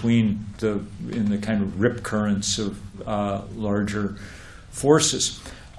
in the kind of rip currents of larger forces.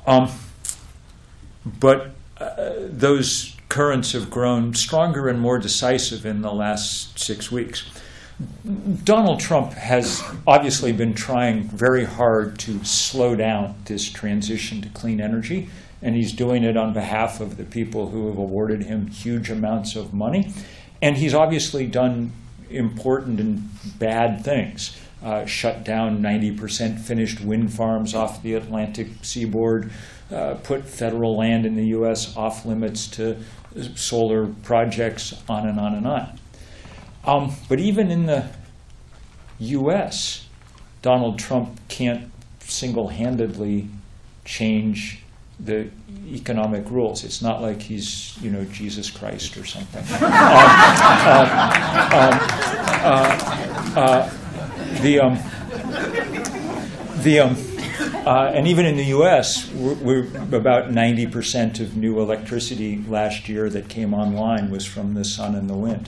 But those currents have grown stronger and more decisive in the last 6 weeks. Donald Trump has obviously been trying very hard to slow down this transition to clean energy, and he's doing it on behalf of the people who have awarded him huge amounts of money. And he's obviously done important and bad things. Shut down 90% finished wind farms off the Atlantic seaboard, put federal land in the U.S. off limits to solar projects, on and on and on. But even in the U.S., Donald Trump can't single-handedly change the economic rules. It's not like he's, Jesus Christ or something. And even in the U.S., we're about 90% of new electricity last year that came online was from the sun and the wind.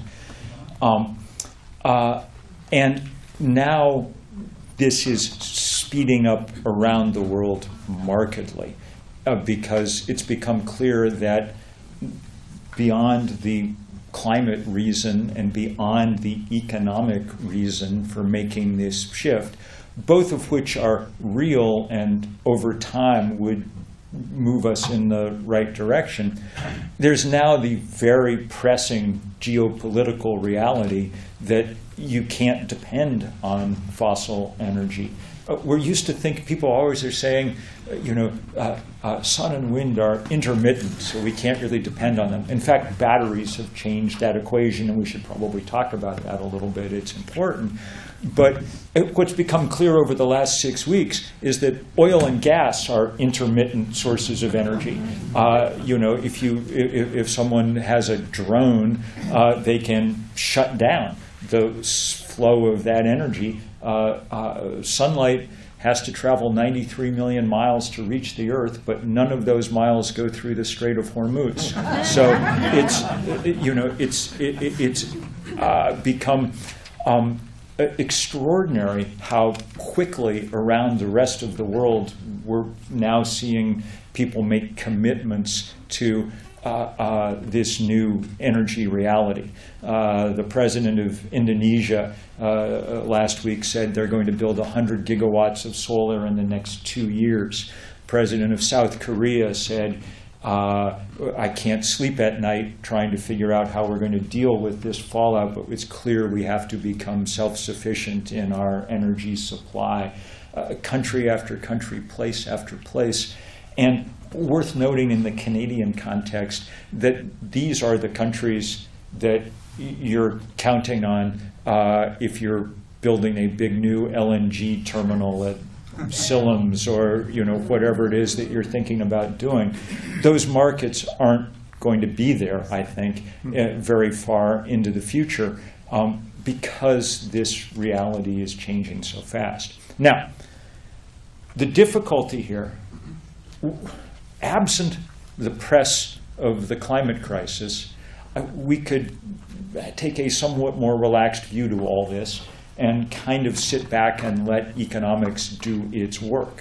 And now this is speeding up around the world markedly because it's become clear that beyond the climate reason and beyond the economic reason for making this shift, both of which are real and over time would move us in the right direction, there's now the very pressing geopolitical reality that you can't depend on fossil energy. We're used to think, people always are saying, sun and wind are intermittent, so we can't really depend on them. In fact, batteries have changed that equation, and we should probably talk about that a little bit. It's important. But what's become clear over the last 6 weeks is that oil and gas are intermittent sources of energy. If someone has a drone, they can shut down the flow of that energy. Sunlight has to travel 93 million miles to reach the Earth, but none of those miles go through the Strait of Hormuz. So it's become extraordinary how quickly around the rest of the world we're now seeing people make commitments to this new energy reality. The president of Indonesia last week said they're going to build 100 gigawatts of solar in the next 2 years. President of South Korea said, I can't sleep at night trying to figure out how we're going to deal with this fallout, but it's clear we have to become self-sufficient in our energy supply. Country after country, place after place. And worth noting in the Canadian context that these are the countries that you're counting on if you're building a big new LNG terminal at Sillems or whatever it is that you're thinking about doing. Those markets aren't going to be there, I think, very far into the future because this reality is changing so fast. Now, the difficulty here, absent the press of the climate crisis, we could take a somewhat more relaxed view to all this and kind of sit back and let economics do its work.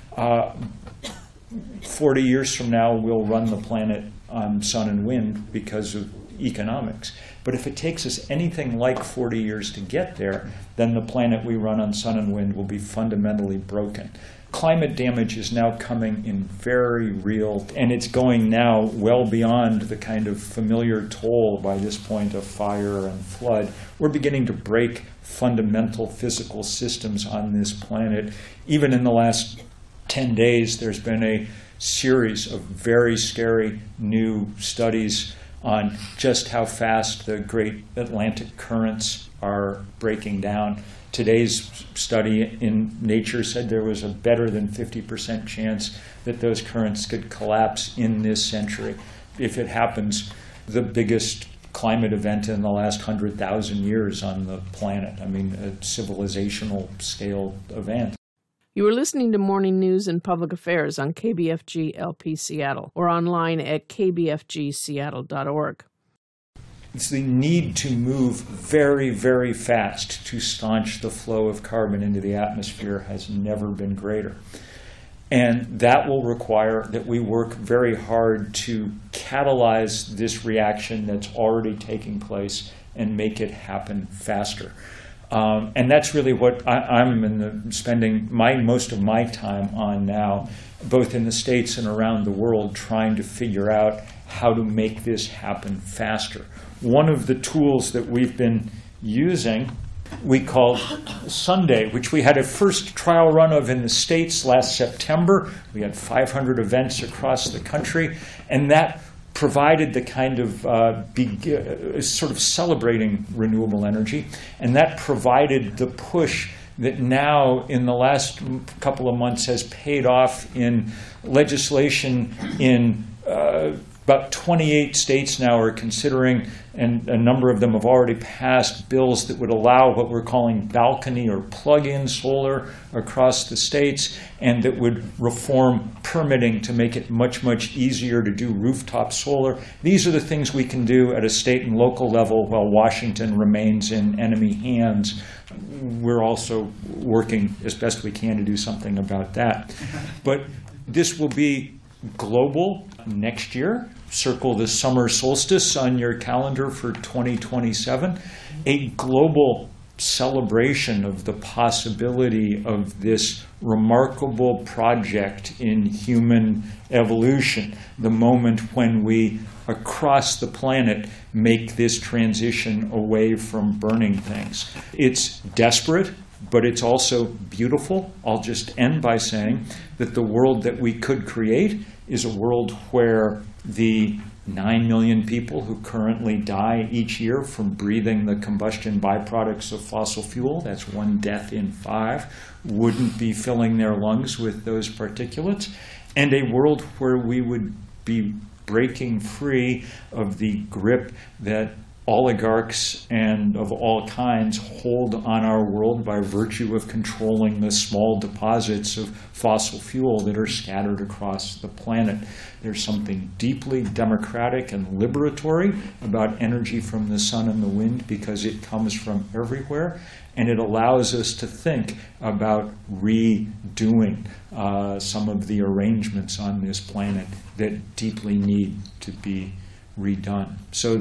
40 years from now, we'll run the planet on sun and wind because of economics. But if it takes us anything like 40 years to get there, then the planet we run on sun and wind will be fundamentally broken. Climate damage is now coming in very real, and it's going now well beyond the kind of familiar toll by this point of fire and flood. We're beginning to break fundamental physical systems on this planet. Even in the last 10 days, there's been a series of very scary new studies on just how fast the great Atlantic currents are breaking down. Today's study in Nature said there was a better than 50% chance that those currents could collapse in this century. If it happens, the biggest climate event in the last 100,000 years on the planet. I mean, a civilizational scale event. You are listening to Morning News and Public Affairs on KBFG LP Seattle or online at kbfgseattle.org. the need to move very, very fast to staunch the flow of carbon into the atmosphere has never been greater. And that will require that we work very hard to catalyze this reaction that's already taking place and make it happen faster. And that's really what I'm spending most of my time on now, both in the States and around the world, trying to figure out how to make this happen faster. One of the tools that we've been using we called Sunday, which we had a first trial run of in the States last September. We had 500 events across the country, and that provided the kind of sort of celebrating renewable energy, and that provided the push that now in the last couple of months has paid off in legislation in about 28 states now are considering, and a number of them have already passed bills that would allow what we're calling balcony or plug-in solar across the states, and that would reform permitting to make it much, much easier to do rooftop solar. These are the things we can do at a state and local level while Washington remains in enemy hands. We're also working as best we can to do something about that. But this will be global next year. Circle the summer solstice on your calendar for 2027. A global celebration of the possibility of this remarkable project in human evolution, the moment when we, across the planet, make this transition away from burning things. It's desperate, but it's also beautiful. I'll just end by saying that the world that we could create is a world where the 9 million people who currently die each year from breathing the combustion byproducts of fossil fuel, that's 1 death in 5, wouldn't be filling their lungs with those particulates, and a world where we would be breaking free of the grip that oligarchs and of all kinds hold on our world by virtue of controlling the small deposits of fossil fuel that are scattered across the planet. There's something deeply democratic and liberatory about energy from the sun and the wind because it comes from everywhere, and it allows us to think about redoing some of the arrangements on this planet that deeply need to be redone. So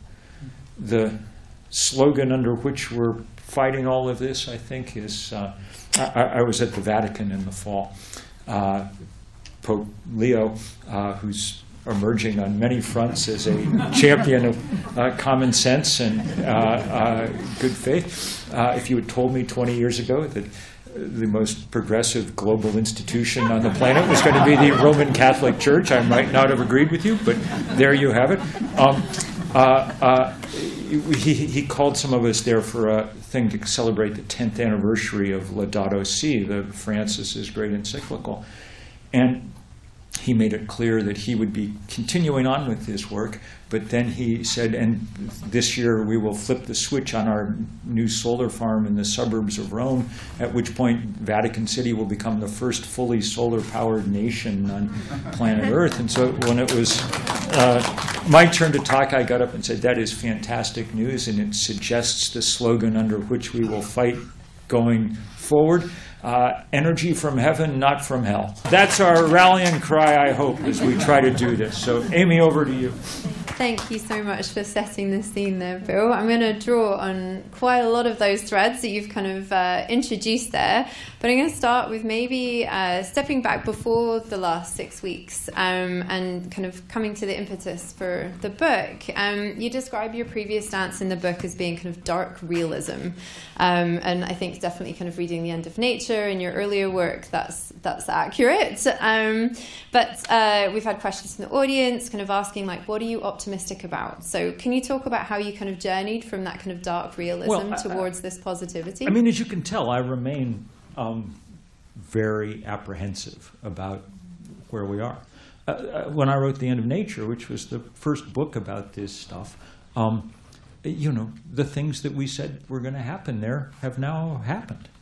the slogan under which we're fighting all of this, I think, is, I was at the Vatican in the fall. Pope Leo, who's emerging on many fronts as a champion of common sense and good faith. If you had told me 20 years ago that the most progressive global institution on the planet was going to be the Roman Catholic Church, I might not have agreed with you, but there you have it. He called some of us there for a thing to celebrate the 10th anniversary of Laudato Si, the Francis's great encyclical. And he made it clear that he would be continuing on with his work, but then he said, and this year we will flip the switch on our new solar farm in the suburbs of Rome, at which point Vatican City will become the first fully solar-powered nation on planet Earth. And so when it was my turn to talk, I got up and said, that is fantastic news, and it suggests the slogan under which we will fight going forward. Energy from heaven, not from hell. That's our rallying cry, I hope, as we try to do this. So, Amy, over to you. Thank you so much for setting the scene there, Bill. I'm going to draw on quite a lot of those threads that you've kind of introduced there, but I'm going to start with maybe stepping back before the last 6 weeks and kind of coming to the impetus for the book. You describe your previous stance in the book as being kind of dark realism, and I think definitely kind of reading The End of Nature and your earlier work, that's accurate. But we've had questions from the audience kind of asking, like, what are you optimistic about? So can you talk about how you kind of journeyed from that kind of dark realism towards this positivity? I mean, as you can tell, I remain very apprehensive about where we are. When I wrote The End of Nature, which was the first book about this stuff, the things that we said were going to happen there have now happened.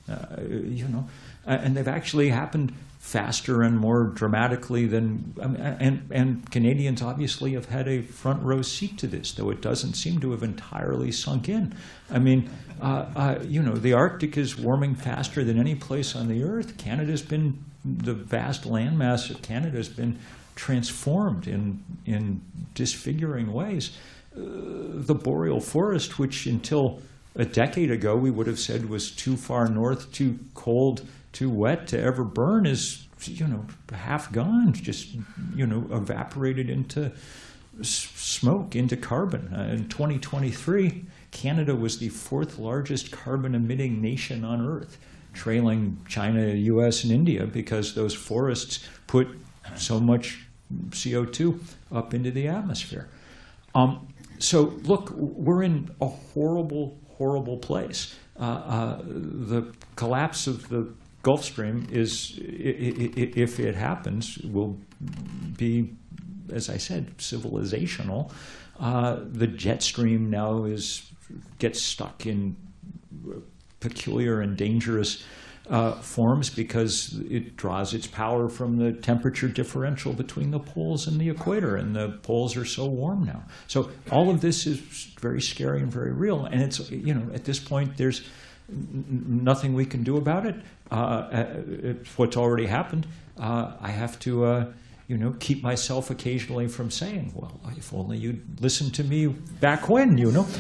And they've actually happened faster and more dramatically than, and Canadians obviously have had a front row seat to this, though it doesn't seem to have entirely sunk in. I mean, the Arctic is warming faster than any place on the Earth. The vast landmass of Canada has been transformed in disfiguring ways. The boreal forest, which until a decade ago we would have said was too far north, too cold, too wet to ever burn, is half gone, just evaporated into smoke, into carbon. In 2023, Canada was the 4th largest carbon emitting nation on Earth, trailing China, US, and India, because those forests put so much CO2 up into the atmosphere. So look, we're in a horrible, horrible place. The collapse of the Gulf Stream is, if it happens, will be, as I said, civilizational. The jet stream now gets stuck in peculiar and dangerous forms because it draws its power from the temperature differential between the poles and the equator, and the poles are so warm now. So all of this is very scary and very real, and it's, at this point there's nothing we can do about it. It's what's already happened. I have to keep myself occasionally from saying, well, if only you'd listened to me back when,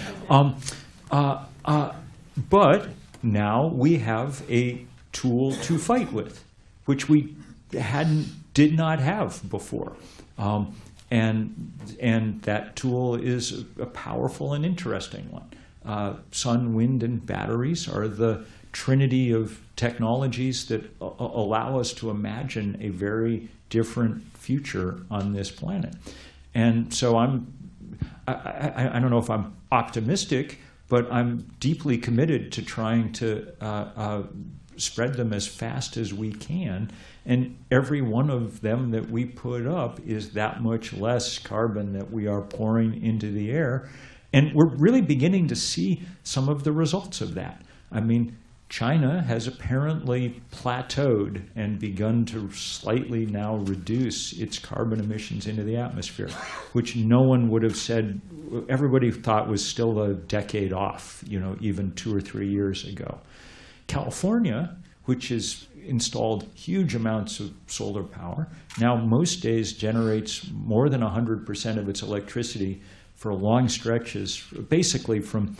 But now we have a tool to fight with, which we did not have before. And that tool is a powerful and interesting one. Sun, wind, and batteries are the trinity of technologies that allow us to imagine a very different future on this planet. And so I don't know if I'm optimistic, but I'm deeply committed to trying to spread them as fast as we can. And every one of them that we put up is that much less carbon that we are pouring into the air. And we're really beginning to see some of the results of that. I mean, China has apparently plateaued and begun to slightly now reduce its carbon emissions into the atmosphere, which no one would have said, everybody thought was still a decade off, even 2 or 3 years ago. California, which has installed huge amounts of solar power, now most days generates more than 100% of its electricity for long stretches, basically from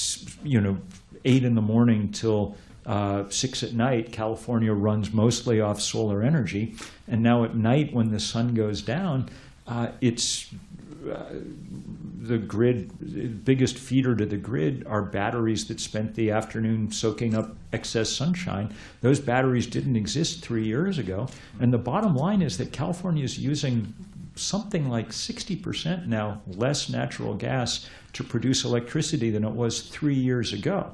8 in the morning till 6 at night. California runs mostly off solar energy, and now at night when the sun goes down, it's the grid, biggest feeder to the grid are batteries that spent the afternoon soaking up excess sunshine. Those batteries didn't exist 3 years ago, and the bottom line is that California is using something like 60% now less natural gas to produce electricity than it was 3 years ago.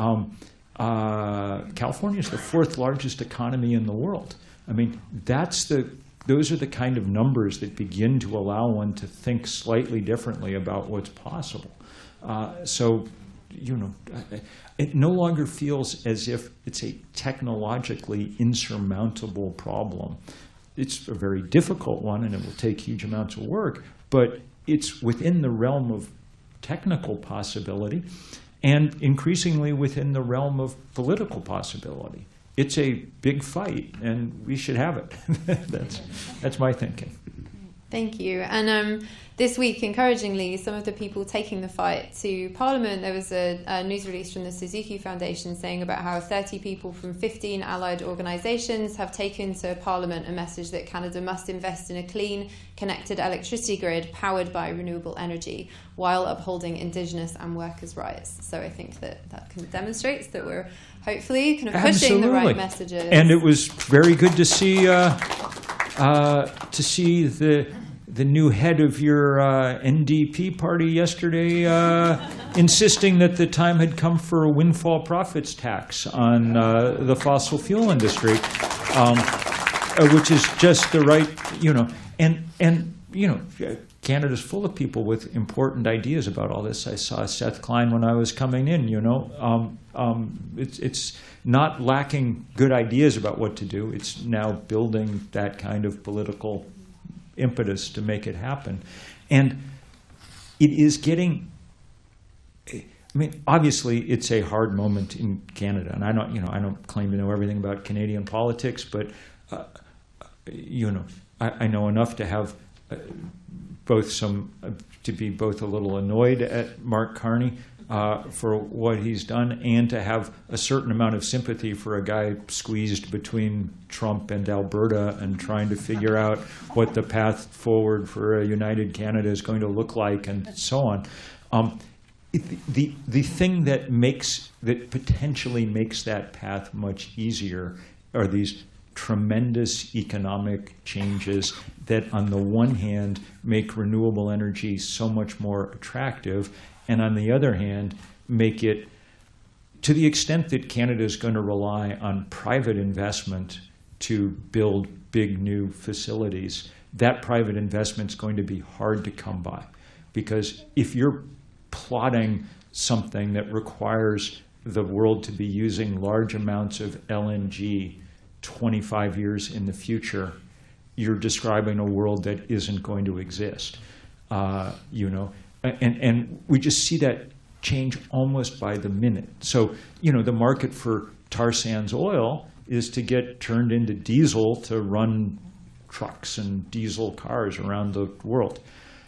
California is the 4th largest economy in the world. I mean, those are the kind of numbers that begin to allow one to think slightly differently about what's possible. It no longer feels as if it's a technologically insurmountable problem. It's a very difficult one, and it will take huge amounts of work, but it's within the realm of technical possibility and increasingly within the realm of political possibility. It's a big fight, and we should have it. That's my thinking. Thank you. And this week, encouragingly, some of the people taking the fight to Parliament, there was a news release from the Suzuki Foundation saying about how 30 people from 15 allied organisations have taken to Parliament a message that Canada must invest in a clean, connected electricity grid powered by renewable energy while upholding Indigenous and workers' rights. So I think that kind of demonstrates that we're hopefully kind of pushing the right messages. And it was very good to see the new head of your NDP party yesterday insisting that the time had come for a windfall profits tax on the fossil fuel industry, which is just the right, Canada's full of people with important ideas about all this. I saw Seth Klein when I was coming in, It's not lacking good ideas about what to do. It's now building that kind of political impetus to make it happen. And it is getting, obviously it's a hard moment in Canada. And I don't claim to know everything about Canadian politics, but, I know enough to have to be both a little annoyed at Mark Carney for what he's done, and to have a certain amount of sympathy for a guy squeezed between Trump and Alberta and trying to figure out what the path forward for a united Canada is going to look like, and so on. The thing that potentially makes that path much easier are these tremendous economic changes that, on the one hand, make renewable energy so much more attractive, and on the other hand, make it, to the extent that Canada is going to rely on private investment to build big new facilities, that private investment is going to be hard to come by. Because if you're plotting something that requires the world to be using large amounts of LNG 25 years in the future, you're describing a world that isn't going to exist. And we just see that change almost by the minute. So, the market for tar sands oil is to get turned into diesel to run trucks and diesel cars around the world.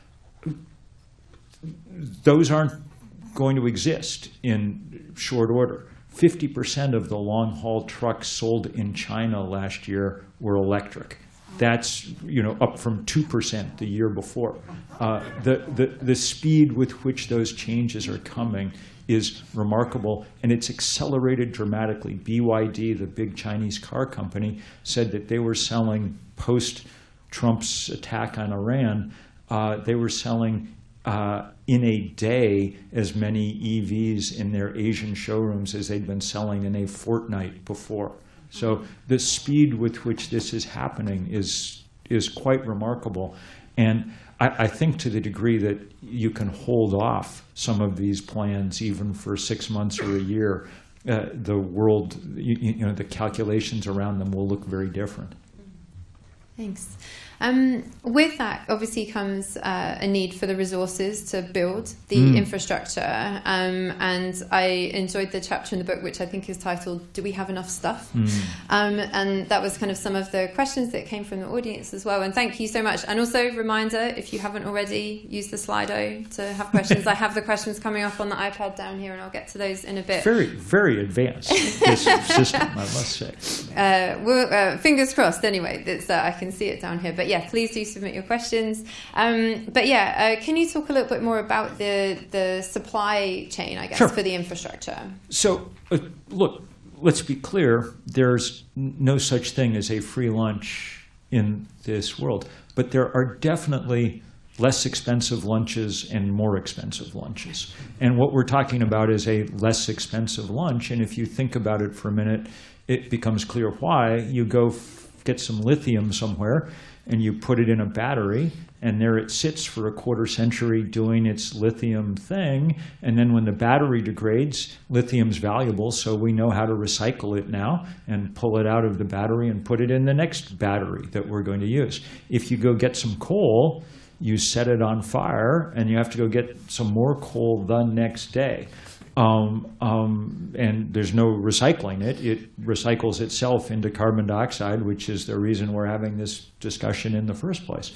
Those aren't going to exist in short order. 50% of the long-haul trucks sold in China last year were electric. That's up from 2% the year before. The speed with which those changes are coming is remarkable, and it's accelerated dramatically. BYD, the big Chinese car company, said that they were selling, post-Trump's attack on Iran, they were selling in a day as many EVs in their Asian showrooms as they'd been selling in a fortnight before. So the speed with which this is happening is quite remarkable. And I think, to the degree that you can hold off some of these plans even for 6 months or a year, the world, the calculations around them will look very different. Thanks. With that, obviously, comes a need for the resources to build the infrastructure. And I enjoyed the chapter in the book, which I think is titled, "Do We Have Enough Stuff?" And that was kind of some of the questions that came from the audience as well. And thank you so much. And also, reminder, if you haven't already, use the Slido to have questions. I have the questions coming up on the iPad down here, and I'll get to those in a bit. Very, very advanced, this system, I must say. Fingers crossed, anyway. I can see it down here. But yeah, please do submit your questions. Can you talk a little bit more about the supply chain, I guess, for the infrastructure? So, look, let's be clear. There's no such thing as a free lunch in this world. But there are definitely less expensive lunches and more expensive lunches. And what we're talking about is a less expensive lunch. And if you think about it for a minute, it becomes clear why. You go get some lithium somewhere, and you put it in a battery, and there it sits for a quarter century doing its lithium thing. And then when the battery degrades, lithium's valuable, so we know how to recycle it now and pull it out of the battery and put it in the next battery that we're going to use. If you go get some coal, you set it on fire, and you have to go get some more coal the next day. And there's no recycling it. It recycles itself into carbon dioxide, which is the reason we're having this discussion in the first place.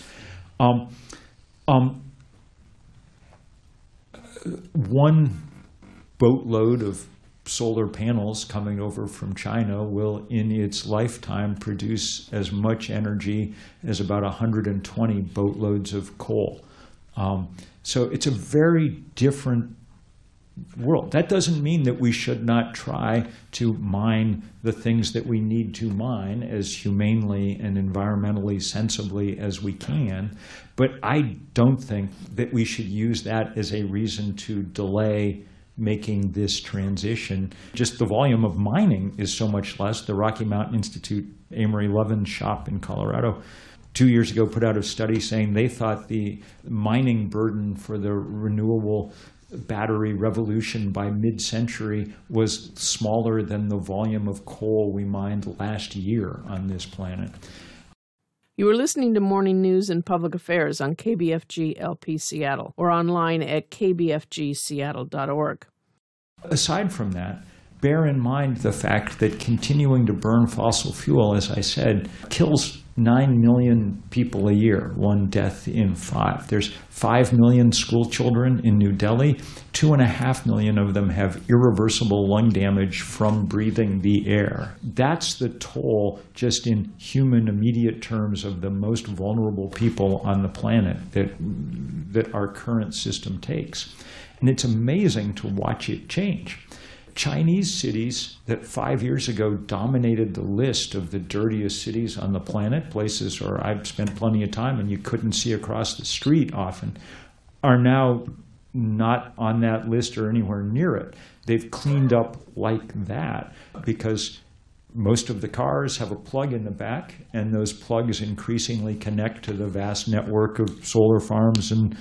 One boatload of solar panels coming over from China will, in its lifetime, produce as much energy as about 120 boatloads of coal. So it's a very different world. That doesn't mean that we should not try to mine the things that we need to mine as humanely and environmentally sensibly as we can, but I don't think that we should use that as a reason to delay making this transition. Just the volume of mining is so much less. The Rocky Mountain Institute, Amory Lovin's shop in Colorado, 2 years ago put out a study saying they thought the mining burden for the renewable battery revolution by mid-century was smaller than the volume of coal we mined last year on this planet. You are listening to Morning News and Public Affairs on KBFG LP Seattle or online at kbfgseattle.org. Aside from that, bear in mind the fact that continuing to burn fossil fuel, as I said, kills 9 million people a year, 1 death in 5. There's 5 million school children in New Delhi. 2.5 million of them have irreversible lung damage from breathing the air. That's the toll just in human immediate terms of the most vulnerable people on the planet that our current system takes. And it's amazing to watch it change. Chinese cities that 5 years ago dominated the list of the dirtiest cities on the planet, places where I've spent plenty of time and you couldn't see across the street often, are now not on that list or anywhere near it. They've cleaned up like that because most of the cars have a plug in the back, and those plugs increasingly connect to the vast network of solar farms and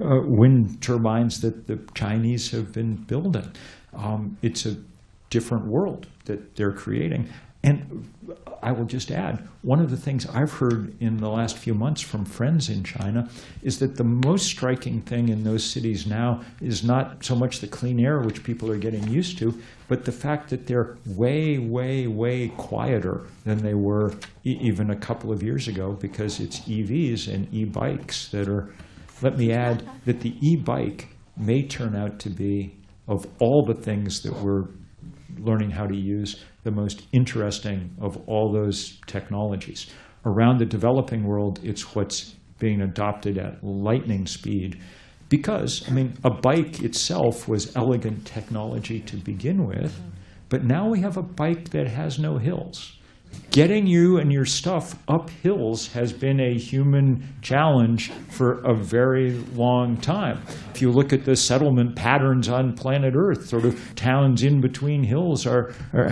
wind turbines that the Chinese have been building. It's a different world that they're creating. And I will just add, one of the things I've heard in the last few months from friends in China is that the most striking thing in those cities now is not so much the clean air, which people are getting used to, but the fact that they're way, way, way quieter than they were even a couple of years ago, because it's EVs and e-bikes that are, let me add, that the e-bike may turn out to be, of all the things that we're learning how to use, the most interesting of all those technologies. Around the developing world, it's what's being adopted at lightning speed. Because, I mean, a bike itself was elegant technology to begin with, but now we have a bike that has no hills. Getting you and your stuff up hills has been a human challenge for a very long time. If you look at the settlement patterns on planet Earth, sort of towns in between hills are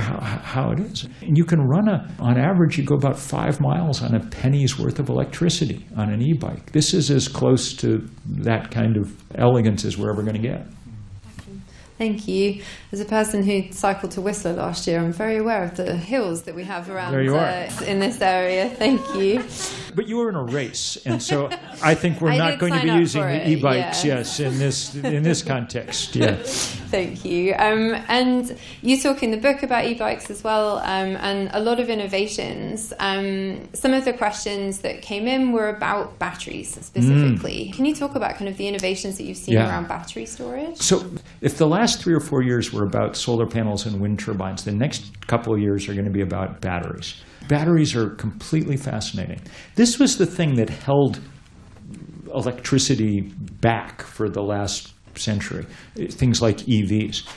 how it is. And you can run on average, you go about 5 miles on a penny's worth of electricity on an e-bike. This is as close to that kind of elegance as we're ever going to get. Thank you. As a person who cycled to Whistler last year, I'm very aware of the hills that we have around in this area. Thank you. But you were in a race, and so I think we're not going to be using the e-bikes, yes, in this context. Yeah. Thank you. And you talk in the book about e-bikes as well, and a lot of innovations. Some of the questions that came in were about batteries specifically. Can you talk about kind of the innovations that you've seen around battery storage? So if the last 3 or 4 years were about solar panels and wind turbines, the next couple of years are going to be about batteries. Batteries are completely fascinating. This was the thing that held electricity back for the last century, things like EVs.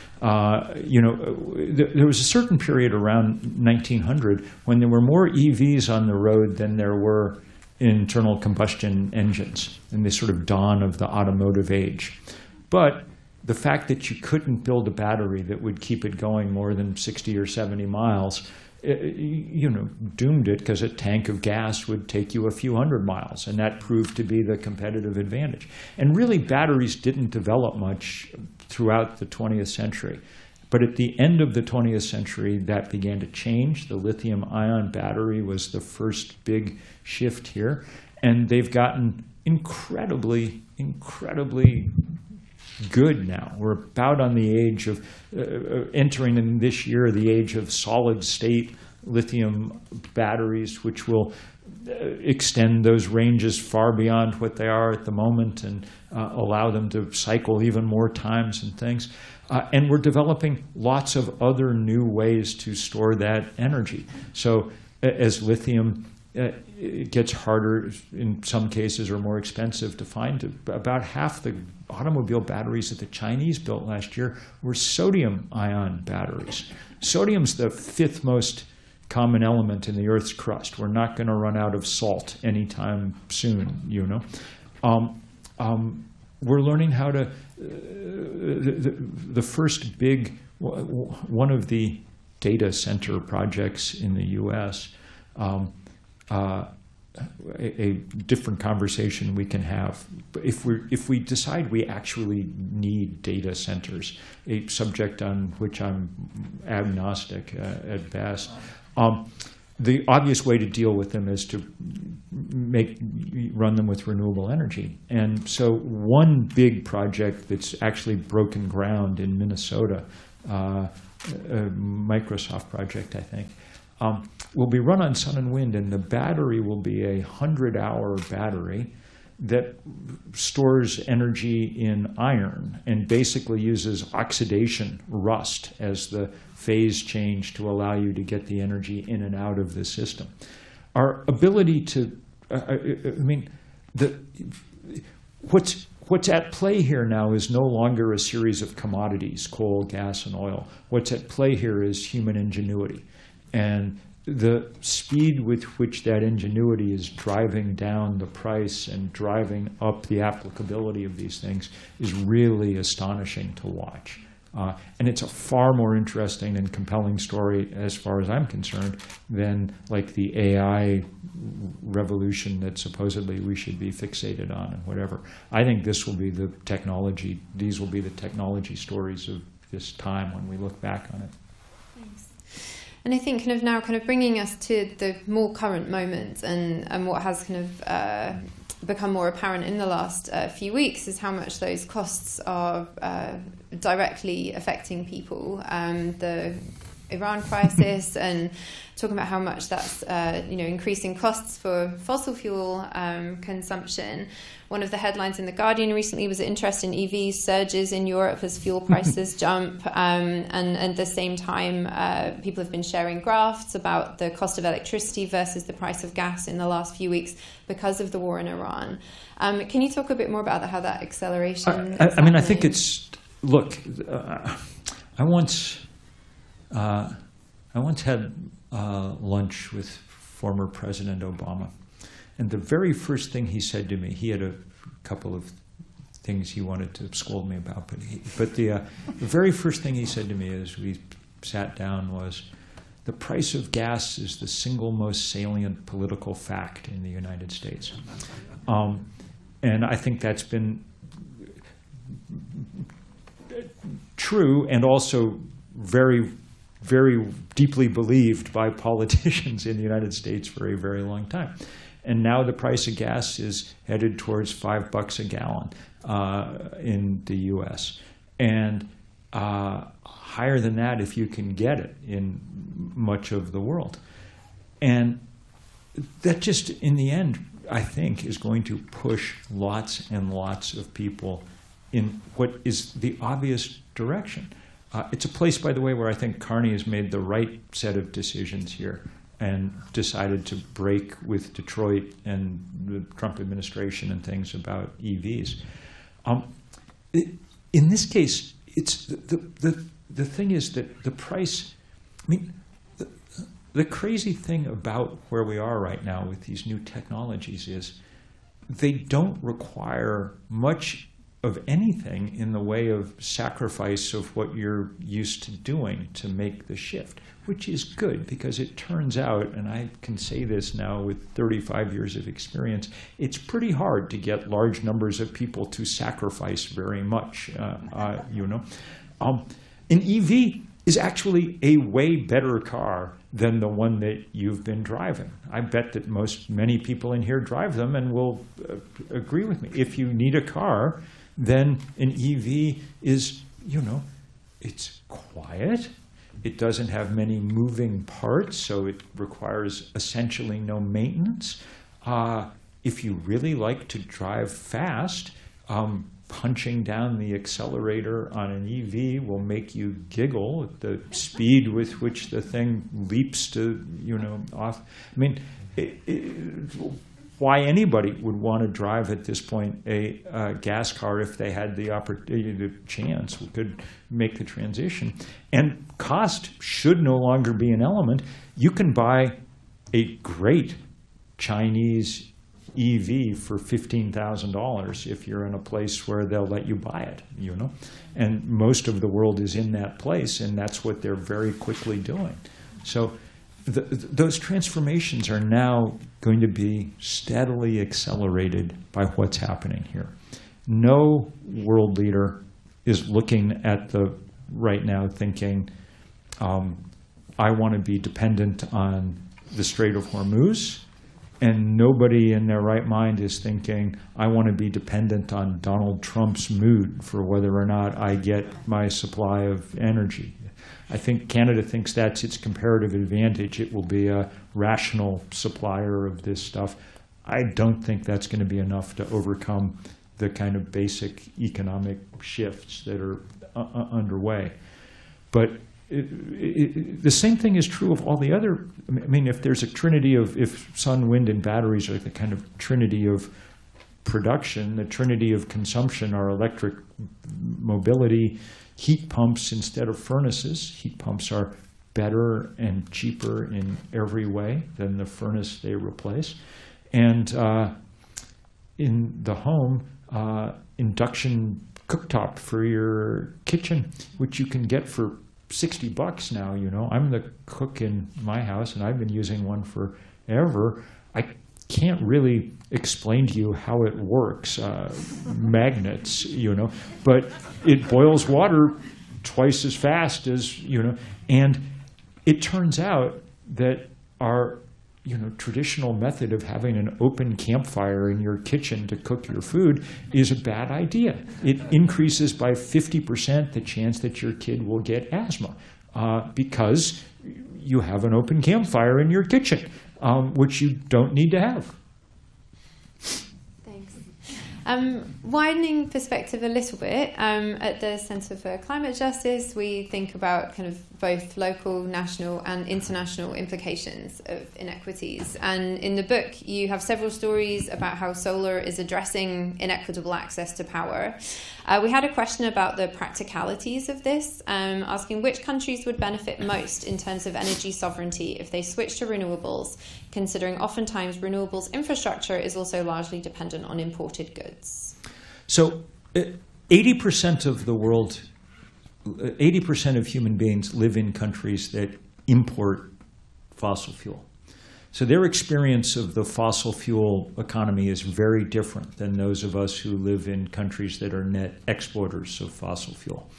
There was a certain period around 1900 when there were more EVs on the road than there were internal combustion engines, in this sort of dawn of the automotive age. But the fact that you couldn't build a battery that would keep it going more than 60 or 70 miles, doomed it, because a tank of gas would take you a few hundred miles, and that proved to be the competitive advantage. And really, batteries didn't develop much throughout the 20th century. But at the end of the 20th century, that began to change. The lithium-ion battery was the first big shift here, and they've gotten incredibly, incredibly good now. We're about on the age of entering in this year the age of solid-state lithium batteries, which will extend those ranges far beyond what they are at the moment and allow them to cycle even more times and things. And we're developing lots of other new ways to store that energy. So as lithium it gets harder in some cases or more expensive to find. About half the automobile batteries that the Chinese built last year were sodium-ion batteries. Sodium's the 5th most common element in the Earth's crust. We're not going to run out of salt anytime soon, We're learning how to... the first big... One of the data center projects in the U.S., a different conversation we can have. If we decide we actually need data centers, a subject on which I'm agnostic at best, the obvious way to deal with them is to run them with renewable energy. And so one big project that's actually broken ground in Minnesota, a Microsoft project, I think, will be run on sun and wind, and the battery will be a 100-hour battery that stores energy in iron and basically uses oxidation, rust, as the phase change to allow you to get the energy in and out of the system. Our ability to, what's at play here now is no longer a series of commodities, coal, gas, and oil. What's at play here is human ingenuity. And the speed with which that ingenuity is driving down the price and driving up the applicability of these things is really astonishing to watch. And it's a far more interesting and compelling story, as far as I'm concerned, than like the AI revolution that supposedly we should be fixated on and whatever. I think this will be the technology, these will be the technology stories of this time when we look back on it. Thanks. And I think now bringing us to the more current moment and what has become more apparent in the last few weeks is how much those costs are directly affecting people. The Iran crisis and talking about how much that's increasing costs for fossil fuel consumption. One of the headlines in The Guardian recently was interest in EVs surges in Europe as fuel prices jump. And at the same time, people have been sharing graphs about the cost of electricity versus the price of gas in the last few weeks because of the war in Iran. Can you talk a bit more about how that acceleration is happening? I think it's, look, I once had lunch with former President Obama, and the very first thing he said to me, he had a couple of things he wanted to scold me about, but the very first thing he said to me as we sat down was, the price of gas is the single most salient political fact in the United States. And I think that's been true and also very, very deeply believed by politicians in the United States for a very long time. And now the price of gas is headed towards $5 a gallon in the U.S. And higher than that if you can get it in much of the world. And that just, in the end, I think, is going to push lots and lots of people in what is the obvious direction. It's a place, by the way, where I think Carney has made the right set of decisions here and decided to break with Detroit and the Trump administration and things about EVs. In this case, it's the thing is that the price, the crazy thing about where we are right now with these new technologies is they don't require much of anything in the way of sacrifice of what you're used to doing to make the shift, which is good because it turns out, and I can say this now with 35 years of experience, it's pretty hard to get large numbers of people to sacrifice very much, An EV is actually a way better car than the one that you've been driving. I bet that many people in here drive them and will agree with me. If you need a car, then an EV is, it's quiet. It doesn't have many moving parts, so it requires essentially no maintenance. If you really like to drive fast, punching down the accelerator on an EV will make you giggle at the speed with which the thing leaps to, off. Why anybody would want to drive at this point a gas car if they had the opportunity, the chance, could make the transition. And cost should no longer be an element. You can buy a great Chinese EV for $15,000 if you're in a place where they'll let you buy it, And most of the world is in that place, and that's what they're very quickly doing. So those transformations are now going to be steadily accelerated by what's happening here. No world leader is looking at right now thinking, I want to be dependent on the Strait of Hormuz, and nobody in their right mind is thinking, I want to be dependent on Donald Trump's mood for whether or not I get my supply of energy. I think Canada thinks that's its comparative advantage. It will be a rational supplier of this stuff. I don't think that's going to be enough to overcome the kind of basic economic shifts that are underway. But the same thing is true of all the other. I mean, if there's a trinity if sun, wind, and batteries are the kind of trinity of production, the trinity of consumption are electric mobility, heat pumps instead of furnaces. Heat pumps are better and cheaper in every way than the furnace they replace. And in the home, induction cooktop for your kitchen, which you can get for $60 now. I'm the cook in my house, and I've been using one forever. I can't really explain to you how it works, magnets, but it boils water twice as fast as, and it turns out that our, traditional method of having an open campfire in your kitchen to cook your food is a bad idea. It increases by 50% the chance that your kid will get asthma because you have an open campfire in your kitchen, which you don't need to have. Widening perspective a little bit, at the Centre for Climate Justice, we think about kind of both local, national and international implications of inequities. And in the book, you have several stories about how solar is addressing inequitable access to power. We had a question about the practicalities of this, asking which countries would benefit most in terms of energy sovereignty if they switch to renewables, considering oftentimes renewables infrastructure is also largely dependent on imported goods. So 80% of the world, 80% of human beings live in countries that import fossil fuel. So their experience of the fossil fuel economy is very different than those of us who live in countries that are net exporters of fossil fuel.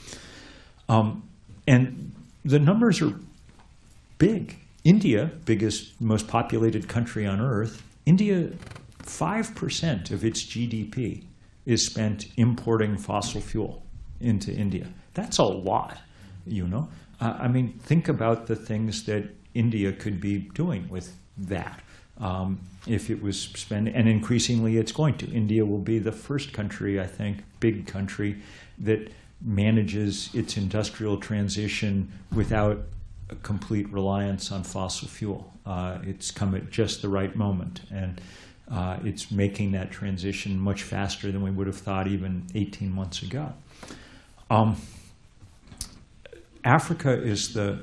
And the numbers are big. India, biggest, most populated country on earth, India, 5% of its GDP is spent importing fossil fuel into India. That's a lot, I mean, think about the things that India could be doing with that if it was spending, and increasingly it's going to. India will be the first country, I think, big country, that manages its industrial transition without a complete reliance on fossil fuel. It's come at just the right moment, and it's making that transition much faster than we would have thought even 18 months ago. Africa is the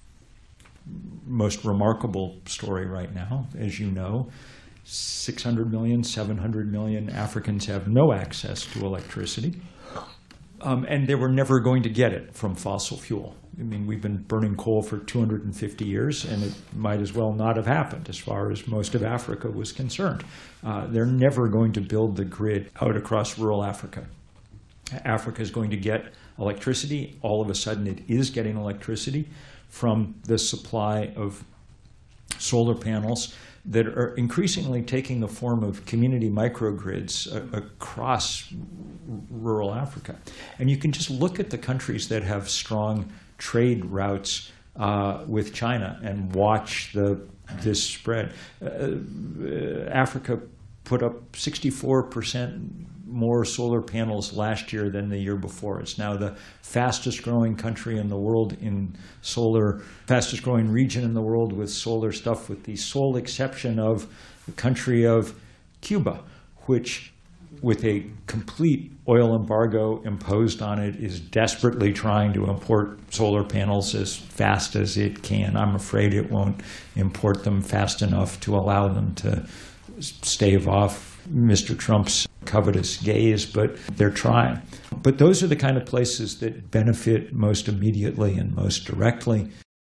most remarkable story right now. As you know, 600 million, 700 million Africans have no access to electricity, and they were never going to get it from fossil fuel. I mean, we've been burning coal for 250 years, and it might as well not have happened as far as most of Africa was concerned. They're never going to build the grid out across rural Africa. Africa is going to get electricity. All of a sudden, it is getting electricity from the supply of solar panels that are increasingly taking the form of community microgrids across rural Africa. And you can just look at the countries that have strong trade routes with China and watch this spread. Africa put up 64% more solar panels last year than the year before. It's now the fastest growing country in the world in solar, fastest growing region in the world with solar stuff, with the sole exception of the country of Cuba, which, with a complete oil embargo imposed on it, is desperately trying to import solar panels as fast as it can. I'm afraid it won't import them fast enough to allow them to stave off Mr. Trump's covetous gaze, but they're trying. But those are the kind of places that benefit most immediately and most directly.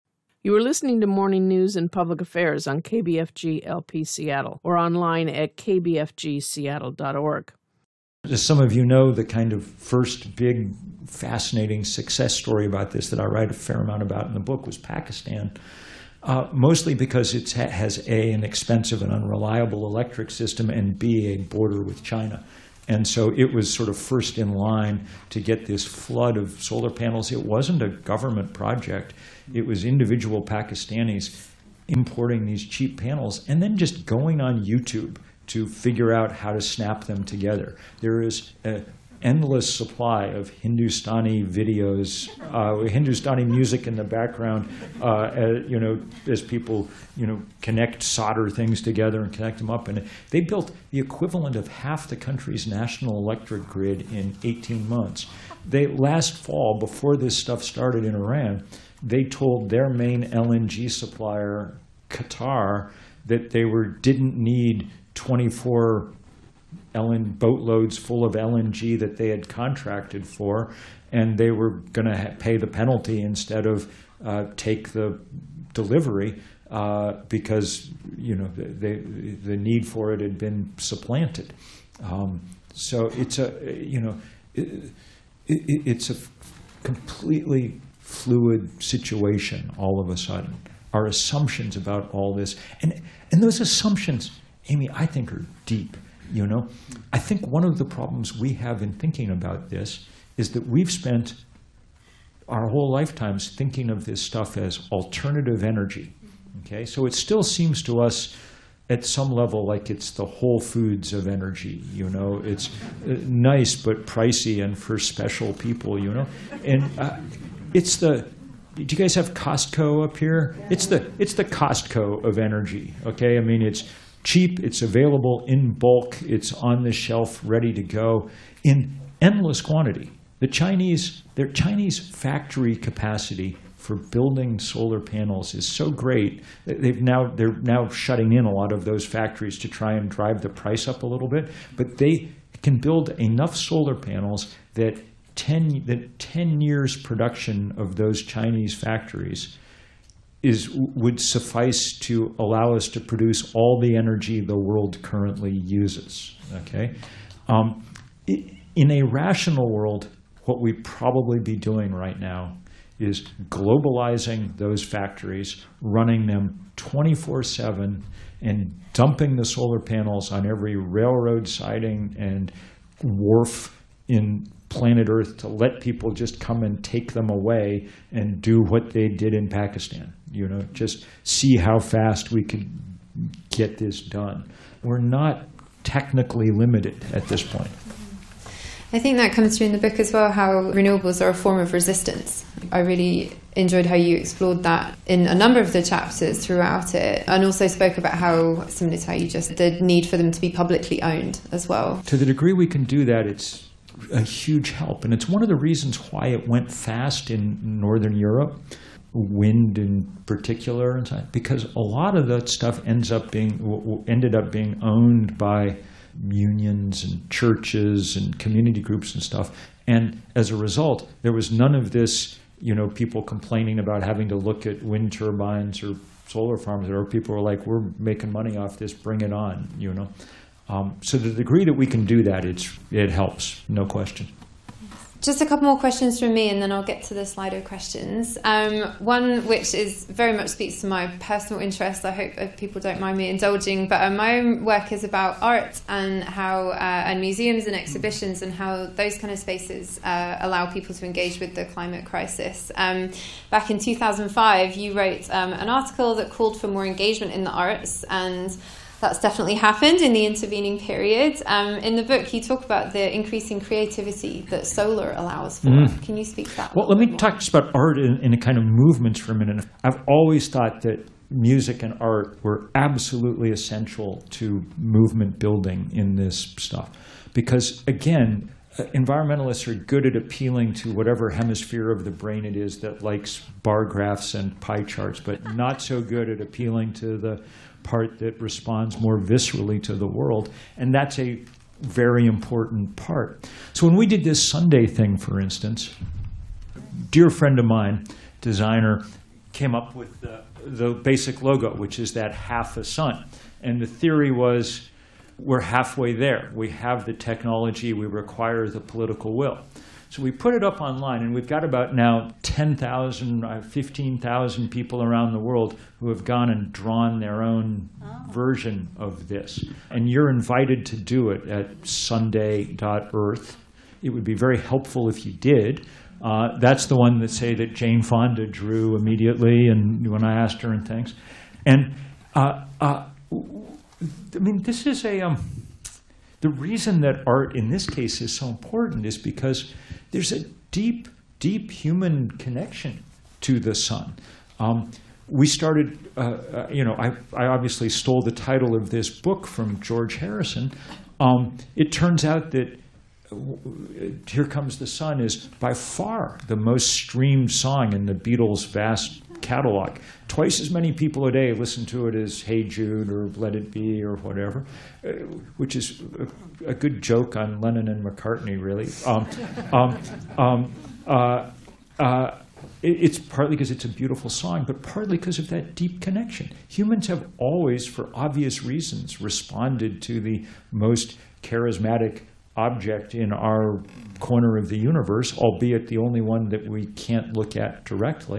You are listening to Morning News and Public Affairs on KBFG LP Seattle or online at kbfgseattle.org. As some of you know, the kind of first big, fascinating success story about this that I write a fair amount about in the book was Pakistan, mostly because it has A, an expensive and unreliable electric system, and B, a border with China. And so it was sort of first in line to get this flood of solar panels. It wasn't a government project. It was individual Pakistanis importing these cheap panels and then just going on YouTube to figure out how to snap them together. There is an endless supply of Hindustani videos, Hindustani music in the background, as people, connect, solder things together and connect them up. And they built the equivalent of half the country's national electric grid in 18 months. Last fall, before this stuff started in Iran, they told their main LNG supplier, Qatar, that they didn't need 24 boatloads full of LNG that they had contracted for, and they were going to pay the penalty instead of take the delivery because the need for it had been supplanted. So it's it's a completely fluid situation all of a sudden. Our assumptions about all this, and those assumptions, Amy, I think are deep. I think one of the problems we have in thinking about this is that we've spent our whole lifetimes thinking of this stuff as alternative energy. Okay, so it still seems to us at some level like it's the Whole Foods of energy. It's nice but pricey and for special people. And it's the. Do you guys have Costco up here? It's the Costco of energy. Okay, I mean it's cheap, it's available in bulk, it's on the shelf, ready to go in endless quantity. Their Chinese factory capacity for building solar panels is so great that they're now shutting in a lot of those factories to try and drive the price up a little bit. But they can build enough solar panels that 10 years production of those Chinese factories would suffice to allow us to produce all the energy the world currently uses. Okay, in a rational world, what we'd probably be doing right now is globalizing those factories, running them 24/7, and dumping the solar panels on every railroad siding and wharf in planet Earth to let people just come and take them away and do what they did in Pakistan. Just see how fast we could get this done. We're not technically limited at this point. I think that comes through in the book as well, how renewables are a form of resistance. I really enjoyed how you explored that in a number of the chapters throughout it, and also spoke about how, similar to how you just, the need for them to be publicly owned as well. To the degree we can do that, it's a huge help. And it's one of the reasons why it went fast in Northern Europe, wind in particular, because a lot of that stuff ended up being owned by unions and churches and community groups and stuff. And as a result, there was none of this, people complaining about having to look at wind turbines or solar farms. There were people who were like, we're making money off this, bring it on, So to the degree that we can do that, it helps, no question. Just a couple more questions from me, and then I'll get to the Slido questions. One which is very much speaks to my personal interest. I hope people don't mind me indulging, but my own work is about art and how and museums and exhibitions and how those kind of spaces allow people to engage with the climate crisis. Back in 2005, you wrote an article that called for more engagement in the arts, and that's definitely happened in the intervening period. In the book, you talk about the increasing creativity that solar allows for. Can you speak to that? Well, let me talk just about art in a kind of movements for a minute. I've always thought that music and art were absolutely essential to movement building in this stuff. Because, again, environmentalists are good at appealing to whatever hemisphere of the brain it is that likes bar graphs and pie charts, but not so good at appealing to the part that responds more viscerally to the world, and that's a very important part. So when we did this Sunday thing, for instance, dear friend of mine, designer, came up with the basic logo, which is that half a sun. And the theory was, we're halfway there. We have the technology, we require the political will. So we put it up online, and we've got about now 10,000, 15,000 people around the world who have gone and drawn their own version of this. And you're invited to do it at sunday.earth. It would be very helpful if you did. That's the one that Jane Fonda drew immediately, and when I asked her and things. And I mean, this is the reason that art in this case is so important is because there's a deep, deep human connection to the sun. We started, I obviously stole the title of this book from George Harrison. It turns out that Here Comes the Sun is by far the most streamed song in the Beatles' vast catalog. Twice as many people a day listen to it as Hey Jude or Let It Be or whatever, which is a good joke on Lennon and McCartney, really. It's partly because it's a beautiful song, but partly because of that deep connection. Humans have always, for obvious reasons, responded to the most charismatic object in our corner of the universe, albeit the only one that we can't look at directly.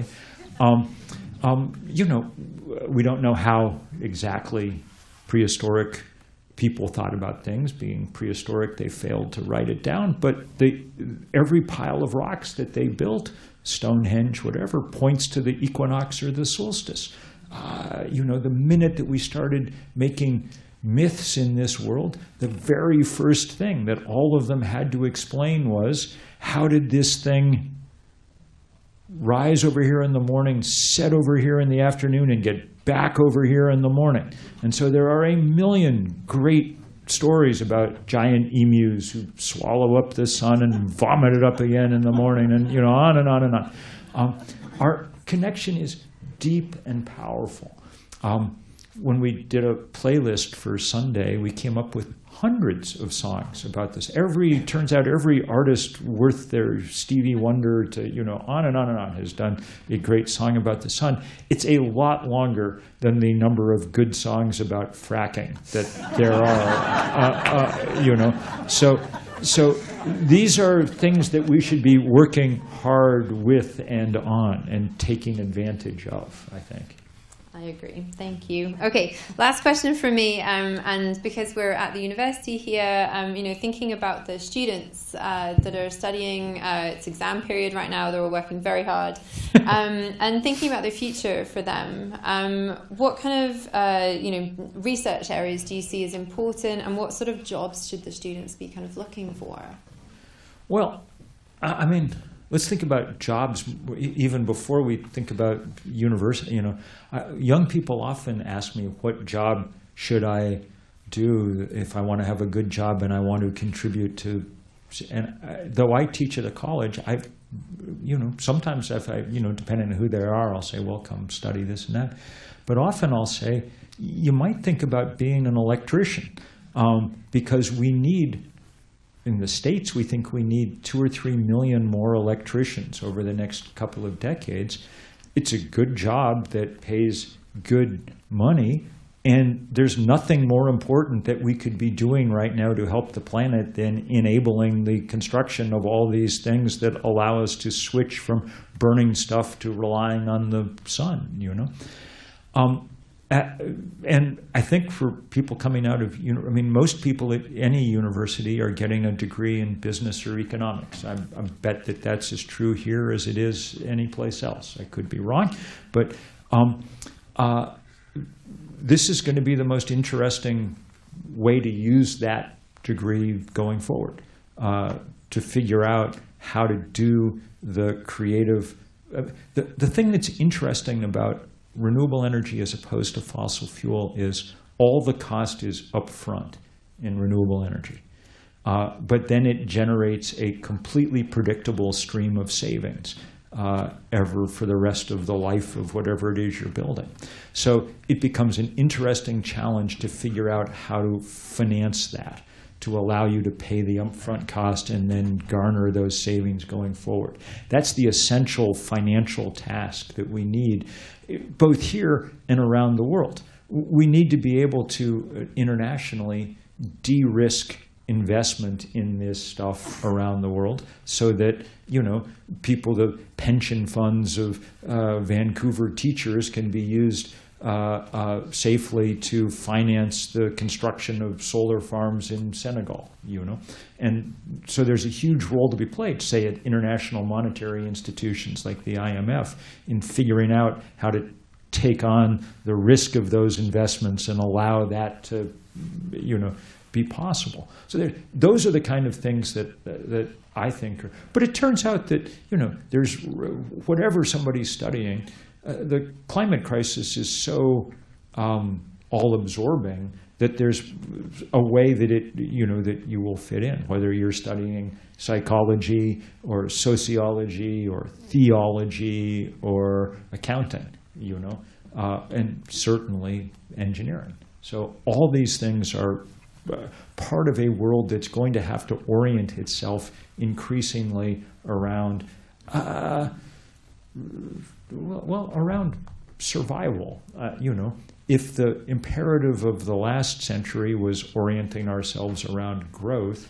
We don't know how exactly prehistoric people thought about things. Being prehistoric, they failed to write it down. But every pile of rocks that they built, Stonehenge, whatever, points to the equinox or the solstice. The minute that we started making myths in this world, the very first thing that all of them had to explain was, how did this thing rise over here in the morning, set over here in the afternoon, and get back over here in the morning? And so there are a million great stories about giant emus who swallow up the sun and vomit it up again in the morning, and on and on and on. Our connection is deep and powerful. When we did a playlist for Sunday, we came up with hundreds of songs about this. Turns out every artist worth their Stevie Wonder to, on and on and on has done a great song about the sun. It's a lot longer than the number of good songs about fracking that there are, So these are things that we should be working hard with and on and taking advantage of, I think. I agree. Thank you. Okay, last question for me, and because we're at the university here, thinking about the students that are studying, it's exam period right now, they're all working very hard, and thinking about the future for them, what kind of, research areas do you see as important, and what sort of jobs should the students be kind of looking for? Well, let's think about jobs even before we think about university. Young people often ask me, what job should I do if I want to have a good job and I want to contribute to? And though I teach at a college, sometimes if depending on who they are, I'll say, well, come study this and that. But often I'll say, you might think about being an electrician, because we need. In the States, we think we need 2 or 3 million more electricians over the next couple of decades. It's a good job that pays good money, and there's nothing more important that we could be doing right now to help the planet than enabling the construction of all these things that allow us to switch from burning stuff to relying on the sun, And I think for people coming out of, most people at any university are getting a degree in business or economics. I bet that that's as true here as it is anyplace else. I could be wrong, but this is going to be the most interesting way to use that degree going forward, to figure out how to do the creative. The thing that's interesting about renewable energy as opposed to fossil fuel is all the cost is upfront in renewable energy. But then it generates a completely predictable stream of savings ever for the rest of the life of whatever it is you're building. So it becomes an interesting challenge to figure out how to finance that. to allow you to pay the upfront cost and then garner those savings going forward. That's the essential financial task that we need, both here and around the world. We need to be able to internationally de-risk investment in this stuff around the world so that, people, the pension funds of Vancouver teachers can be used safely to finance the construction of solar farms in Senegal, And so there's a huge role to be played, say, at international monetary institutions like the IMF in figuring out how to take on the risk of those investments and allow that to, be possible. So those are the kind of things that I think are. But it turns out that, there's whatever somebody's studying, the climate crisis is so all-absorbing that there's a way that that you will fit in, whether you're studying psychology or sociology or theology or accounting, and certainly engineering. So all these things are part of a world that's going to have to orient itself increasingly around, around survival. If the imperative of the last century was orienting ourselves around growth,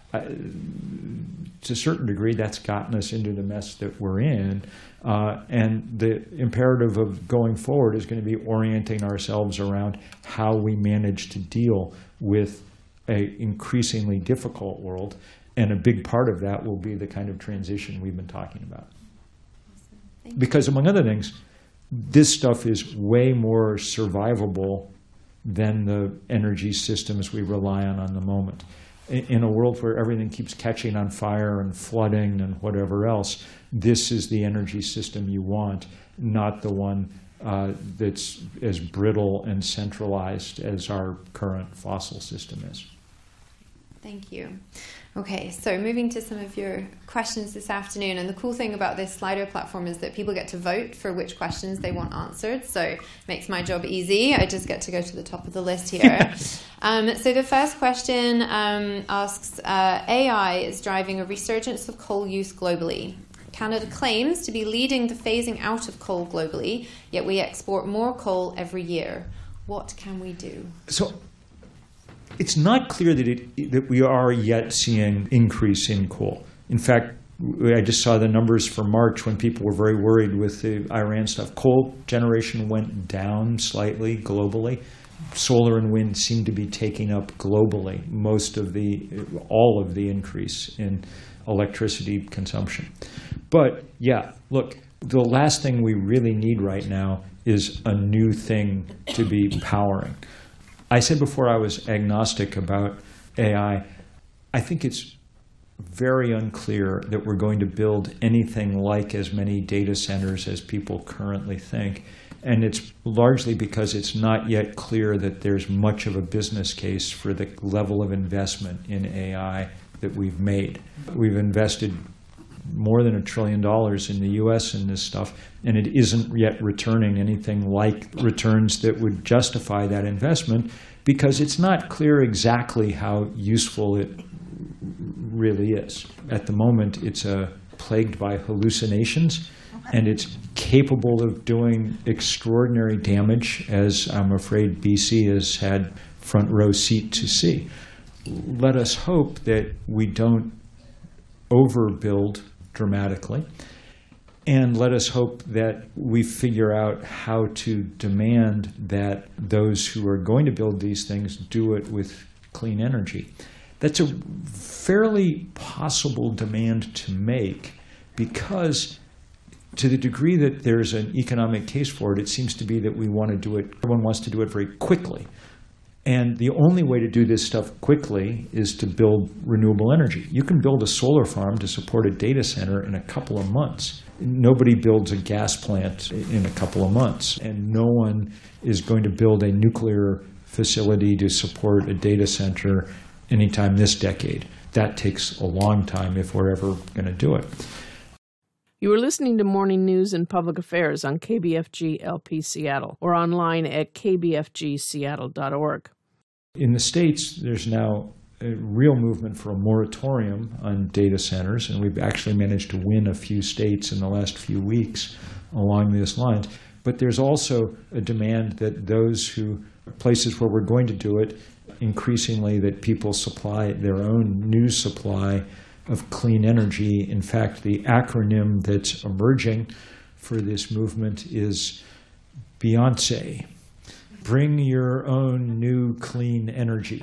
to a certain degree, that's gotten us into the mess that we're in. And the imperative of going forward is going to be orienting ourselves around how we manage to deal with an increasingly difficult world. And a big part of that will be the kind of transition we've been talking about. Because, among other things, this stuff is way more survivable than the energy systems we rely on the moment. In a world where everything keeps catching on fire and flooding and whatever else, this is the energy system you want, not the one that's as brittle and centralized as our current fossil system is. Thank you. Okay, so moving to some of your questions this afternoon, and the cool thing about this Slido platform is that people get to vote for which questions they want answered, so it makes my job easy. I just get to go to the top of the list here. So the first question asks, AI is driving a resurgence of coal use globally. Canada claims to be leading the phasing out of coal globally, yet we export more coal every year. What can we do? So it's not clear that we are yet seeing increase in coal. In fact, I just saw the numbers for March when people were very worried with the Iran stuff. Coal generation went down slightly globally. Solar and wind seem to be taking up globally all of the increase in electricity consumption. But yeah, look, the last thing we really need right now is a new thing to be powering. I said before I was agnostic about AI. I think it's very unclear that we're going to build anything like as many data centers as people currently think. And it's largely because it's not yet clear that there's much of a business case for the level of investment in AI that we've made. We've invested more than $1 trillion in the U.S. in this stuff, and it isn't yet returning anything like returns that would justify that investment because it's not clear exactly how useful it really is. At the moment, it's plagued by hallucinations, and it's capable of doing extraordinary damage, as I'm afraid BC has had front row seat to see. Let us hope that we don't overbuild dramatically, and let us hope that we figure out how to demand that those who are going to build these things do it with clean energy. That's a fairly possible demand to make because to the degree that there's an economic case for it, it seems to be that we want to do it, everyone wants to do it very quickly. And the only way to do this stuff quickly is to build renewable energy. You can build a solar farm to support a data center in a couple of months. Nobody builds a gas plant in a couple of months. And no one is going to build a nuclear facility to support a data center anytime this decade. That takes a long time if we're ever going to do it. You are listening to Morning News and Public Affairs on KBFG LP Seattle or online at kbfgseattle.org. In the States, there's now a real movement for a moratorium on data centers, and we've actually managed to win a few states in the last few weeks along this line. But there's also a demand that places where we're going to do it, increasingly that people supply their own new supply of clean energy. In fact, the acronym that's emerging for this movement is Beyonce. Bring your own new clean energy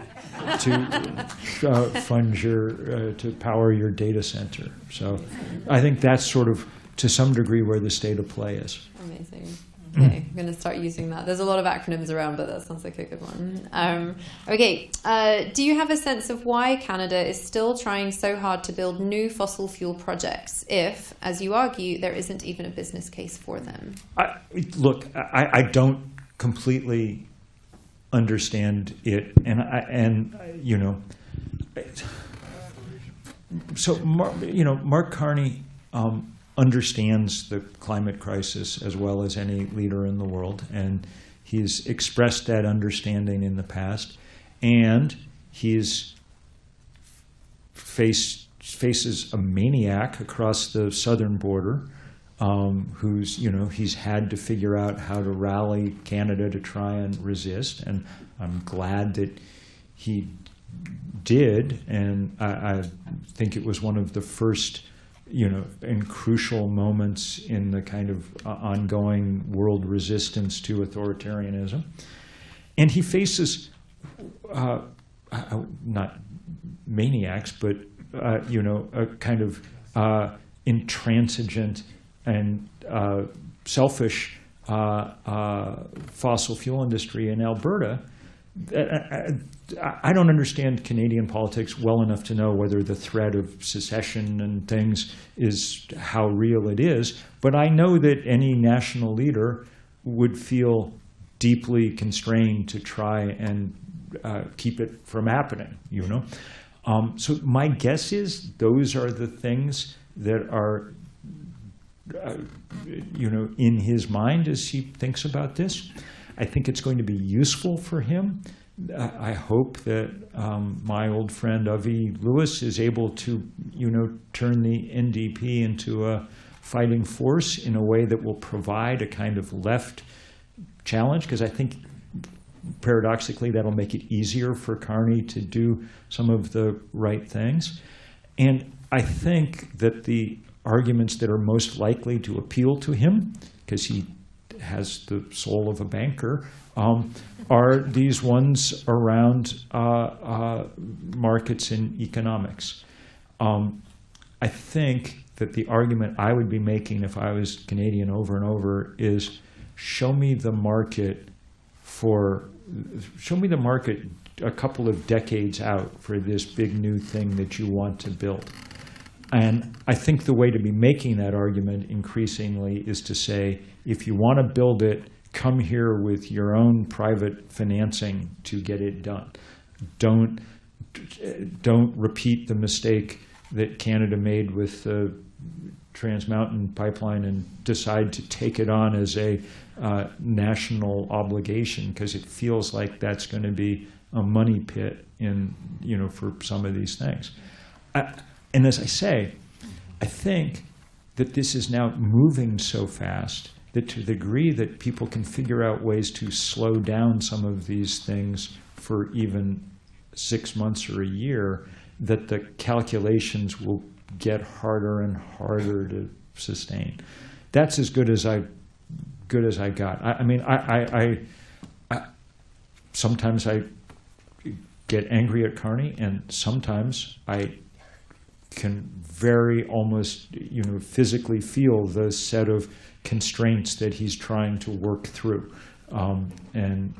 to to power your data center. So I think that's sort of, to some degree, where the state of play is. Amazing. Okay, I'm going to start using that. There's a lot of acronyms around, but that sounds like a good one. Okay, do you have a sense of why Canada is still trying so hard to build new fossil fuel projects if, as you argue, there isn't even a business case for them? I don't completely understand it, so Mark Carney understands the climate crisis as well as any leader in the world, and he's expressed that understanding in the past, and he's faces a maniac across the southern border, he's had to figure out how to rally Canada to try and resist, and I'm glad that he did, and I think it was one of the first and crucial moments in the kind of ongoing world resistance to authoritarianism. And he faces not maniacs, but a kind of intransigent and selfish fossil fuel industry in Alberta. I don't understand Canadian politics well enough to know whether the threat of secession and things is how real it is, but I know that any national leader would feel deeply constrained to try and keep it from happening, So my guess is those are the things that are in his mind as he thinks about this. I think it's going to be useful for him. I hope that my old friend Avi Lewis is able to, turn the NDP into a fighting force in a way that will provide a kind of left challenge, because I think paradoxically that'll make it easier for Carney to do some of the right things. And I think that the arguments that are most likely to appeal to him, because he has the soul of a banker, are these ones around markets and economics. I think that the argument I would be making if I was Canadian over and over is show me the market a couple of decades out for this big new thing that you want to build. And I think the way to be making that argument increasingly is to say, if you want to build it, come here with your own private financing to get it done. Don't repeat the mistake that Canada made with the Trans Mountain Pipeline and decide to take it on as a national obligation, because it feels like that's going to be a money pit for some of these things. And as I say, I think that this is now moving so fast that to the degree that people can figure out ways to slow down some of these things for even 6 months or a year, that the calculations will get harder and harder to sustain. That's as good as I got. I sometimes I get angry at Carney, and sometimes I can very almost physically feel the set of constraints that he's trying to work through, and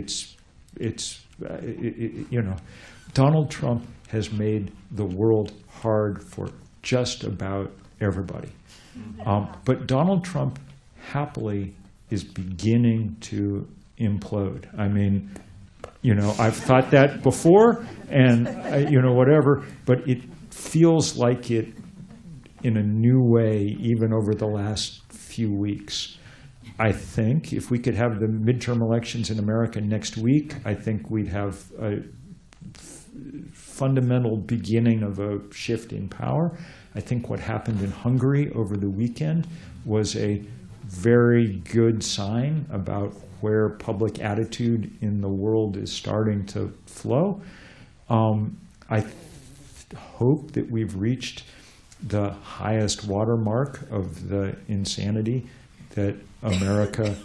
Donald Trump has made the world hard for just about everybody, but Donald Trump happily is beginning to implode. I've thought that before, and whatever, but it feels like it in a new way, even over the last few weeks. I think if we could have the midterm elections in America next week, I think we'd have a fundamental beginning of a shift in power. I think what happened in Hungary over the weekend was a very good sign about where public attitude in the world is starting to flow. I hope that we've reached the highest watermark of the insanity that America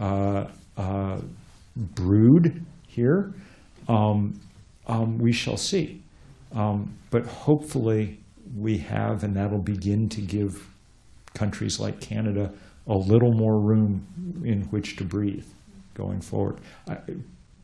brewed here. We shall see. But hopefully we have, and that'll begin to give countries like Canada a little more room in which to breathe going forward.